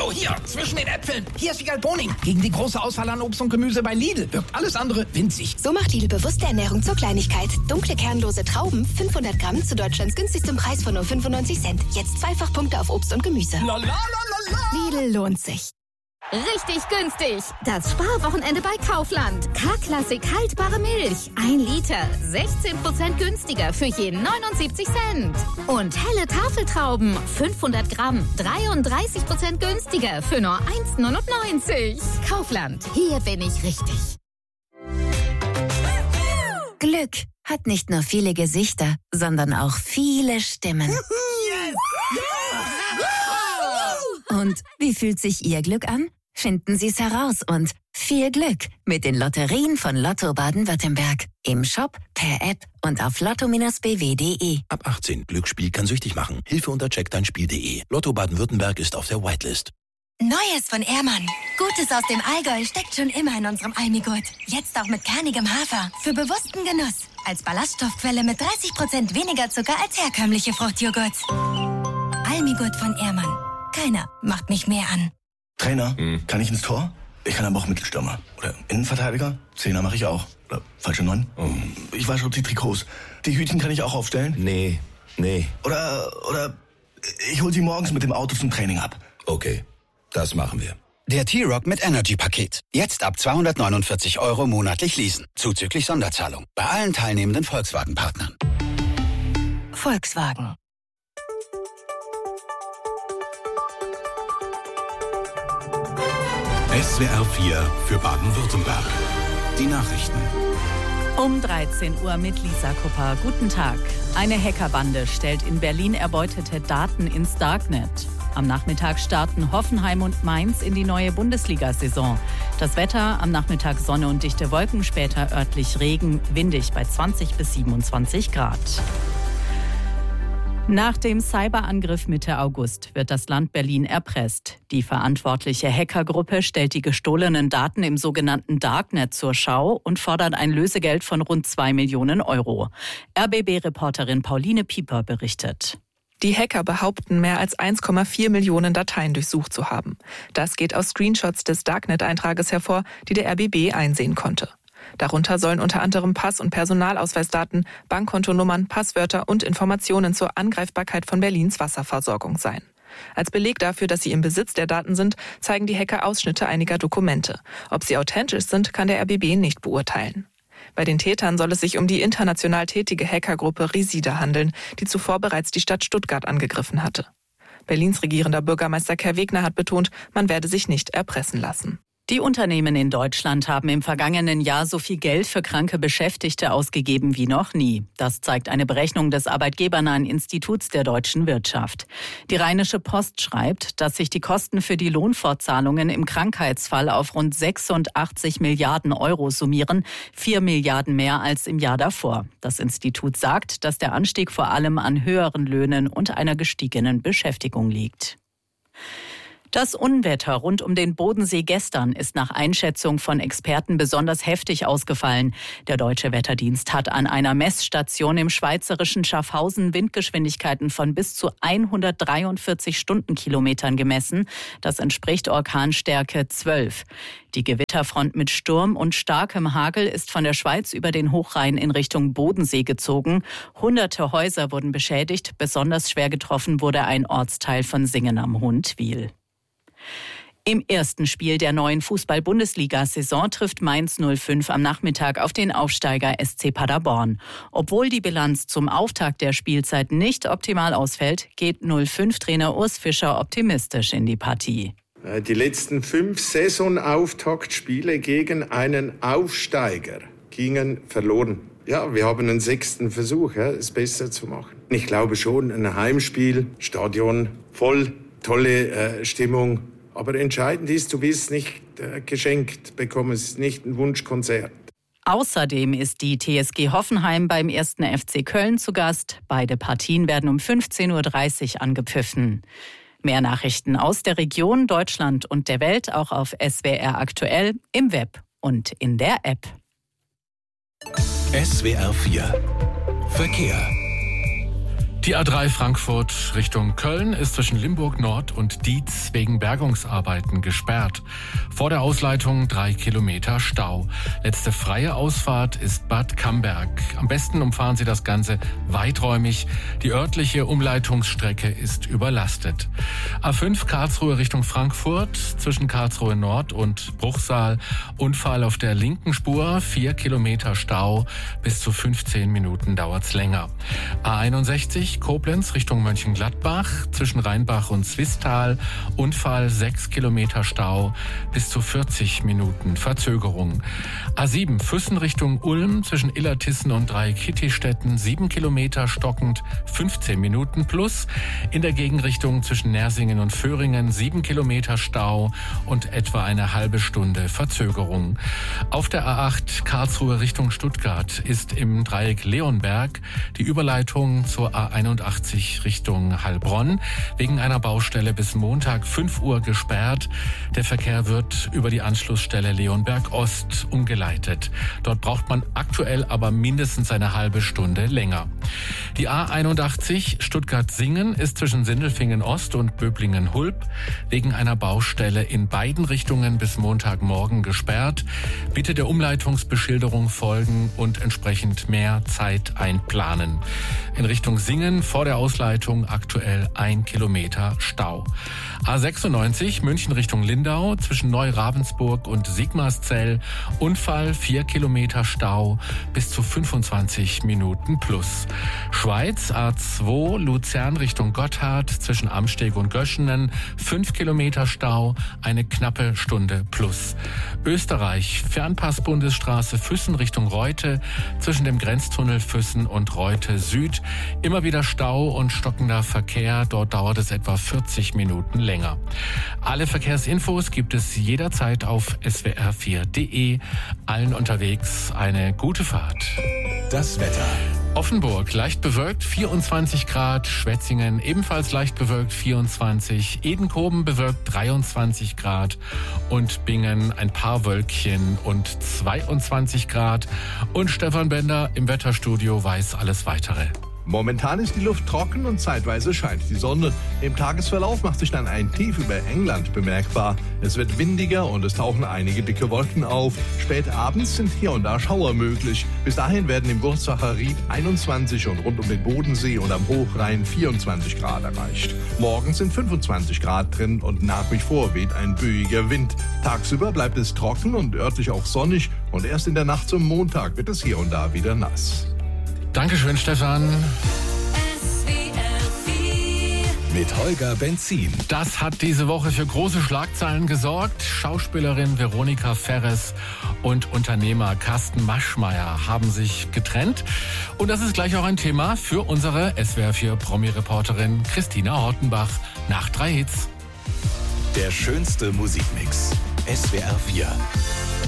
Oh, hier, zwischen den Äpfeln. Hier ist Wiegald Boning. Gegen die große Auswahl an Obst und Gemüse bei Lidl wirkt alles andere winzig. So macht Lidl bewusste Ernährung zur Kleinigkeit. Dunkle, kernlose Trauben, 500 Gramm zu Deutschlands günstigstem Preis von nur 95 Cent. Jetzt Zweifachpunkte auf Obst und Gemüse. Lidl lohnt sich. Richtig günstig. Das Sparwochenende bei Kaufland. K-Klassik haltbare Milch. 1 Liter. 16% günstiger für je 79 Cent. Und helle Tafeltrauben. 500 Gramm. 33% günstiger für nur 1,99. Kaufland. Hier bin ich richtig. Glück hat nicht nur viele Gesichter, sondern auch viele Stimmen. Und wie fühlt sich Ihr Glück an? Finden Sie es heraus und viel Glück mit den Lotterien von Lotto Baden-Württemberg. Im Shop, per App und auf lotto-bw.de. Ab 18. Glücksspiel kann süchtig machen. Hilfe unter checkdeinspiel.de. Lotto Baden-Württemberg ist auf der Whitelist. Neues von Ehrmann. Gutes aus dem Allgäu steckt schon immer in unserem Almigurt. Jetzt auch mit kernigem Hafer. Für bewussten Genuss. Als Ballaststoffquelle mit 30% weniger Zucker als herkömmliche Fruchtjoghurts. Almigurt von Ehrmann. Keiner macht mich mehr an. Trainer, kann ich ins Tor? Ich kann aber auch Mittelstürmer. Oder Innenverteidiger? Zehner mache ich auch. Oder falsche 9? Ich wasche auch die Trikots. Die Hütchen kann ich auch aufstellen? Nee. Oder ich hol sie morgens mit dem Auto zum Training ab. Okay, das machen wir. Der T-Rock mit Energy-Paket. Jetzt ab 249 € monatlich leasen. Zuzüglich Sonderzahlung. Bei allen teilnehmenden Volkswagen-Partnern. Volkswagen. SWR 4 für Baden-Württemberg. Die Nachrichten. Um 13 Uhr mit Lisa Kupper. Guten Tag. Eine Hackerbande stellt in Berlin erbeutete Daten ins Darknet. Am Nachmittag starten Hoffenheim und Mainz in die neue Bundesliga-Saison. Das Wetter, am Nachmittag Sonne und dichte Wolken, später örtlich Regen, windig bei 20 bis 27 Grad. Nach dem Cyberangriff Mitte August wird das Land Berlin erpresst. Die verantwortliche Hackergruppe stellt die gestohlenen Daten im sogenannten Darknet zur Schau und fordert ein Lösegeld von rund 2 Millionen €. RBB-Reporterin Pauline Pieper berichtet. Die Hacker behaupten, mehr als 1,4 Millionen Dateien durchsucht zu haben. Das geht aus Screenshots des Darknet-Eintrages hervor, die der RBB einsehen konnte. Darunter sollen unter anderem Pass- und Personalausweisdaten, Bankkontonummern, Passwörter und Informationen zur Angreifbarkeit von Berlins Wasserversorgung sein. Als Beleg dafür, dass sie im Besitz der Daten sind, zeigen die Hacker Ausschnitte einiger Dokumente. Ob sie authentisch sind, kann der RBB nicht beurteilen. Bei den Tätern soll es sich um die international tätige Hackergruppe Resida handeln, die zuvor bereits die Stadt Stuttgart angegriffen hatte. Berlins regierender Bürgermeister Kai Wegner hat betont, man werde sich nicht erpressen lassen. Die Unternehmen in Deutschland haben im vergangenen Jahr so viel Geld für kranke Beschäftigte ausgegeben wie noch nie. Das zeigt eine Berechnung des arbeitgebernahen Instituts der deutschen Wirtschaft. Die Rheinische Post schreibt, dass sich die Kosten für die Lohnfortzahlungen im Krankheitsfall auf rund 86 Milliarden € summieren, 4 Milliarden mehr als im Jahr davor. Das Institut sagt, dass der Anstieg vor allem an höheren Löhnen und einer gestiegenen Beschäftigung liegt. Das Unwetter rund um den Bodensee gestern ist nach Einschätzung von Experten besonders heftig ausgefallen. Der Deutsche Wetterdienst hat an einer Messstation im schweizerischen Schaffhausen Windgeschwindigkeiten von bis zu 143 Stundenkilometern gemessen. Das entspricht Orkanstärke 12. Die Gewitterfront mit Sturm und starkem Hagel ist von der Schweiz über den Hochrhein in Richtung Bodensee gezogen. Hunderte Häuser wurden beschädigt. Besonders schwer getroffen wurde ein Ortsteil von Singen am Hohentwiel. Im ersten Spiel der neuen Fußball-Bundesliga-Saison trifft Mainz 05 am Nachmittag auf den Aufsteiger SC Paderborn. Obwohl die Bilanz zum Auftakt der Spielzeit nicht optimal ausfällt, geht 05-Trainer Urs Fischer optimistisch in die Partie. Die letzten 5 Saisonauftaktspiele gegen einen Aufsteiger gingen verloren. Ja, wir haben einen 6. Versuch, es besser zu machen. Ich glaube schon, ein Heimspiel, Stadion voll, tolle Stimmung. Aber entscheidend ist, du bist nicht geschenkt bekommen, es ist nicht ein Wunschkonzert. Außerdem ist die TSG Hoffenheim beim 1. FC Köln zu Gast. Beide Partien werden um 15:30 Uhr angepfiffen. Mehr Nachrichten aus der Region, Deutschland und der Welt auch auf SWR aktuell, im Web und in der App. SWR 4 Verkehr. Die A3 Frankfurt Richtung Köln ist zwischen Limburg Nord und Dietz wegen Bergungsarbeiten gesperrt. Vor der Ausleitung 3 Kilometer Stau. Letzte freie Ausfahrt ist Bad Camberg. Am besten umfahren Sie das Ganze weiträumig. Die örtliche Umleitungsstrecke ist überlastet. A5 Karlsruhe Richtung Frankfurt zwischen Karlsruhe Nord und Bruchsal. Unfall auf der linken Spur, 4 Kilometer Stau. Bis zu 15 Minuten dauert's länger. A61 Koblenz Richtung Mönchengladbach zwischen Rheinbach und Swisttal. Unfall, 6 Kilometer Stau, bis zu 40 Minuten Verzögerung. A7 Füssen Richtung Ulm zwischen Illertissen und Dreieck-Kittistetten, 7 Kilometer stockend, 15 Minuten plus. In der Gegenrichtung zwischen Nersingen und Föhringen 7 Kilometer Stau und etwa eine halbe Stunde Verzögerung. Auf der A8 Karlsruhe Richtung Stuttgart ist im Dreieck Leonberg die Überleitung zur A81 Richtung Heilbronn wegen einer Baustelle bis Montag 5 Uhr gesperrt. Der Verkehr wird über die Anschlussstelle Leonberg Ost umgeleitet. Dort braucht man aktuell aber mindestens eine halbe Stunde länger. Die A81 Stuttgart-Singen ist zwischen Sindelfingen Ost und Böblingen-Hulb wegen einer Baustelle in beiden Richtungen bis Montagmorgen gesperrt. Bitte der Umleitungsbeschilderung folgen und entsprechend mehr Zeit einplanen. In Richtung Singen vor der Ausleitung aktuell 1 Kilometer Stau. A96 München Richtung Lindau zwischen Neu-Ravensburg und Sigmarszell. Unfall, 4 Kilometer Stau, bis zu 25 Minuten plus. Schweiz A2 Luzern Richtung Gotthard zwischen Amsteg und Göschenen. 5 Kilometer Stau, eine knappe Stunde plus. Österreich Fernpass-Bundesstraße Füssen Richtung Reute zwischen dem Grenztunnel Füssen und Reute Süd. Immer wieder Stau und stockender Verkehr. Dort dauert es etwa 40 Minuten länger. Alle Verkehrsinfos gibt es jederzeit auf swr4.de. Allen unterwegs eine gute Fahrt. Das Wetter. Offenburg leicht bewölkt 24 Grad, Schwetzingen ebenfalls leicht bewölkt 24, Edenkoben bewölkt 23 Grad und Bingen ein paar Wölkchen und 22 Grad. Und Stefan Bender im Wetterstudio weiß alles Weitere. Momentan ist die Luft trocken und zeitweise scheint die Sonne. Im Tagesverlauf macht sich dann ein Tief über England bemerkbar. Es wird windiger und es tauchen einige dicke Wolken auf. Spät abends sind hier und da Schauer möglich. Bis dahin werden im Wurzacher Ried 21 und rund um den Bodensee und am Hochrhein 24 Grad erreicht. Morgens sind 25 Grad drin und nach wie vor weht ein böiger Wind. Tagsüber bleibt es trocken und örtlich auch sonnig und erst in der Nacht zum Montag wird es hier und da wieder nass. Dankeschön, Stefan. Mit Holger Benzin. Das hat diese Woche für große Schlagzeilen gesorgt. Schauspielerin Veronika Ferres und Unternehmer Carsten Maschmeyer haben sich getrennt. Und das ist gleich auch ein Thema für unsere SWR4 Promi-Reporterin Christina Hortenbach nach 3 Hits. Der schönste Musikmix. SWR4.